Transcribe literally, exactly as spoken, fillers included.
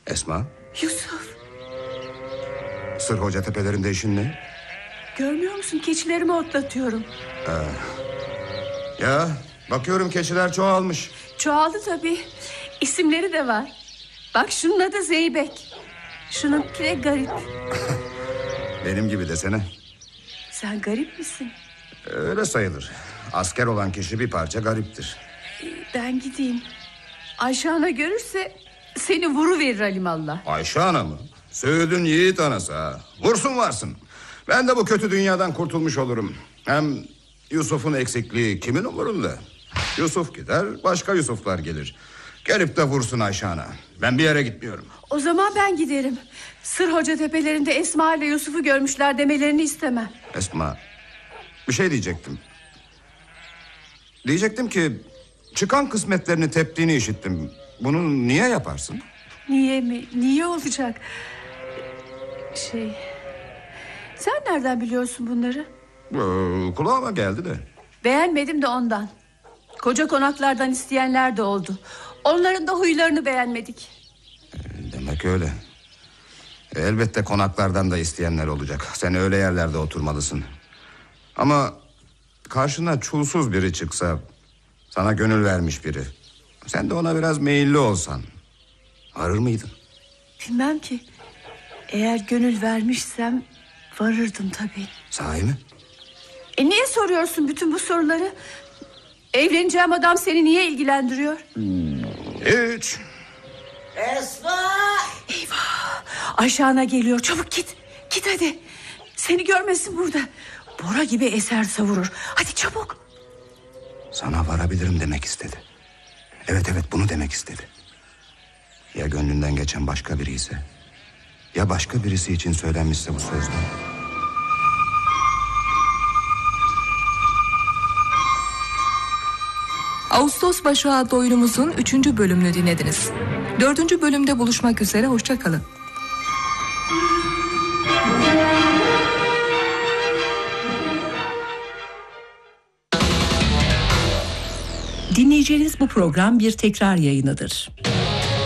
Esma? Yusuf. Sır Hoca tepelerinde işin ne? Görmüyor musun, keçilerimi otlatıyorum. Ee, ya bakıyorum keçiler çoğalmış. Çoğaldı tabii. İsimleri de var. Bak şunun adı Zeybek. Şununki de Garip. Benim gibi desene. Sen garip misin? Öyle sayılır. Asker olan kişi bir parça gariptir. Ben gideyim. Ayşe ana görürse seni vuruverir alimallah. Ayşe ana mı? Söğüdün yiğit anası ha. Vursun varsın. Ben de bu kötü dünyadan kurtulmuş olurum. Hem Yusuf'un eksikliği kimin umurunda? Yusuf gider, başka Yusuflar gelir. Gelip de vursun Ayşe ana. Ben bir yere gitmiyorum. O zaman ben giderim. Sır Hoca tepelerinde Esma ile Yusuf'u görmüşler demelerini istemem. Esma, bir şey diyecektim. Diyecektim ki çıkan kısmetlerini teptiğini işittim. Bunu niye yaparsın? Niye mi? Niye olacak? Şey... Sen nereden biliyorsun bunları? Ee, kulağıma geldi de. Beğenmedim de ondan. Koca konaklardan isteyenler de oldu. Onların da huylarını beğenmedik. Demek öyle. Elbette konaklardan da isteyenler olacak. Sen öyle yerlerde oturmalısın. Ama karşına çulsuz biri çıksa, sana gönül vermiş biri, sen de ona biraz meyilli olsan, varır mıydın? Bilmem ki. Eğer gönül vermişsem varırdım tabii. Sahi mi? E niye soruyorsun bütün bu soruları? Evleneceğim adam seni niye ilgilendiriyor? Hiç. Esma! Eyvah! Ayşe ana geliyor, çabuk git. Git hadi. Seni görmesin burada. Bora gibi eser savurur. Hadi çabuk. Sana varabilirim demek istedi. Evet evet, bunu demek istedi. Ya gönlünden geçen başka biri ise, ya başka birisi için söylenmişse bu sözler. Ağustos Başı adlı oyunumuzun üçüncü bölümünü dinlediniz. Dördüncü bölümde buluşmak üzere, hoşça kalın. Dinleyeceğiniz bu program bir tekrar yayınıdır.